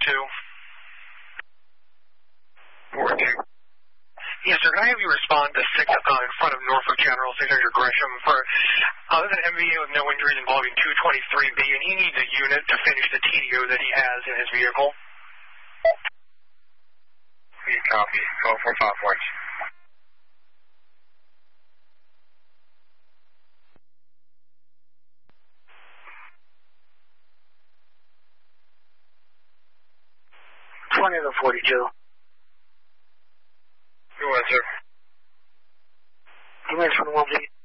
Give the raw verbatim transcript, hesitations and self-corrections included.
two. four two. Yes, sir. Can I have you respond to six uh, in front of Norfolk General, six hundred Gresham, for uh, there's an M V A with no injuries involving two twenty-three B, and he needs a unit to finish the T D O that he has in his vehicle. Please copy. twelve four five one. twenty to forty-two. Go ahead, sir. Two minutes for the one, please.